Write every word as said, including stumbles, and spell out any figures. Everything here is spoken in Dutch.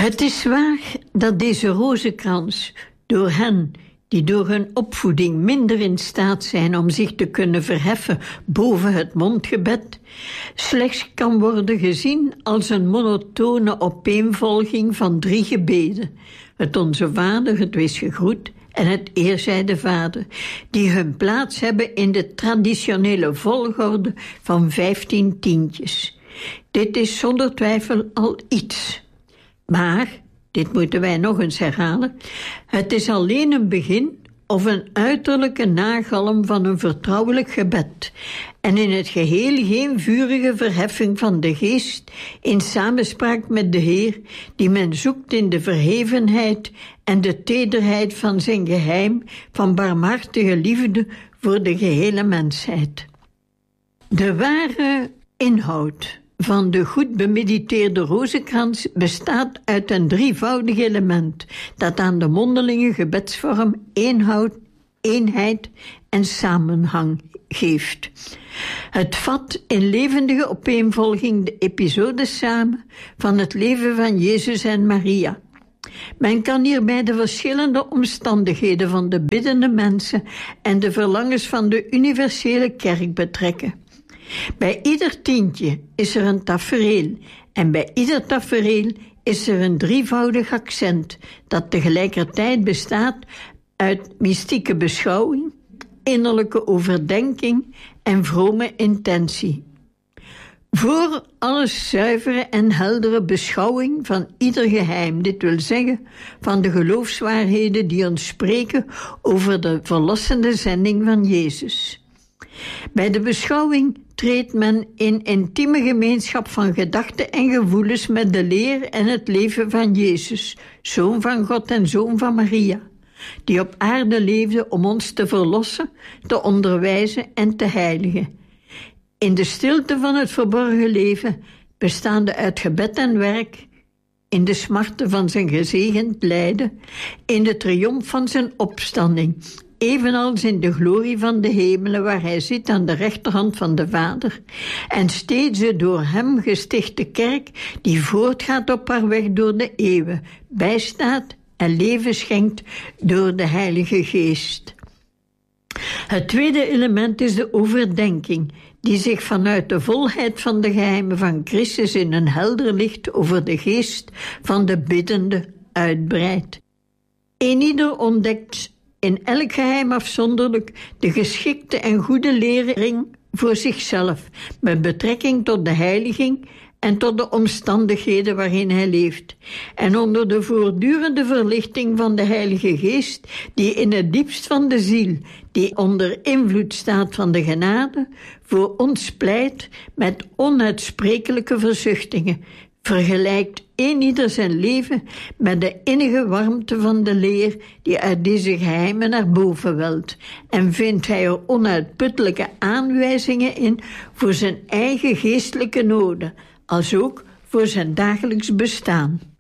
Het is waar dat deze rozenkrans door hen die door hun opvoeding minder in staat zijn om zich te kunnen verheffen boven het mondgebed, slechts kan worden gezien als een monotone opeenvolging van drie gebeden: het Onze Vader, het Wees gegroet en het Eer zij de Vader, die hun plaats hebben in de traditionele volgorde van vijftien tientjes. Dit is zonder twijfel al iets. Maar, dit moeten wij nog eens herhalen, het is alleen een begin of een uiterlijke nagalm van een vertrouwelijk gebed en in het geheel geen vurige verheffing van de geest in samenspraak met de Heer, die men zoekt in de verhevenheid en de tederheid van zijn geheim van barmhartige liefde voor de gehele mensheid. De ware inhoud van de goed bemediteerde rozenkrans bestaat uit een drievoudig element dat aan de mondelinge gebedsvorm eenhoud, eenheid en samenhang geeft. Het vat in levendige opeenvolging de episodes samen van het leven van Jezus en Maria. Men kan hierbij de verschillende omstandigheden van de biddende mensen en de verlangens van de universele kerk betrekken. Bij ieder tientje is er een tafereel en bij ieder tafereel is er een drievoudig accent dat tegelijkertijd bestaat uit mystieke beschouwing, innerlijke overdenking en vrome intentie. Voor alles zuivere en heldere beschouwing van ieder geheim, dit wil zeggen van de geloofswaarheden die ons spreken over de verlossende zending van Jezus. Bij de beschouwing treedt men in intieme gemeenschap van gedachten en gevoelens met de leer en het leven van Jezus, Zoon van God en Zoon van Maria, die op aarde leefde om ons te verlossen, te onderwijzen en te heiligen. In de stilte van het verborgen leven, bestaande uit gebed en werk, in de smarten van zijn gezegend lijden, in de triomf van zijn opstanding, evenals in de glorie van de hemelen waar hij zit aan de rechterhand van de Vader, en steeds de door hem gestichte kerk die voortgaat op haar weg door de eeuwen, bijstaat en leven schenkt door de Heilige Geest. Het tweede element is de overdenking, die zich vanuit de volheid van de geheimen van Christus in een helder licht over de geest van de biddende uitbreidt. Eenieder ontdekt in elk geheim afzonderlijk de geschikte en goede lering voor zichzelf, met betrekking tot de heiliging en tot de omstandigheden waarin hij leeft, en onder de voortdurende verlichting van de Heilige Geest, die in het diepst van de ziel, die onder invloed staat van de genade, voor ons pleit met onuitsprekelijke verzuchtingen, vergelijkt eenieder zijn leven met de innige warmte van de leer die uit deze geheimen naar boven welt, en vindt hij er onuitputtelijke aanwijzingen in voor zijn eigen geestelijke noden, als ook voor zijn dagelijks bestaan.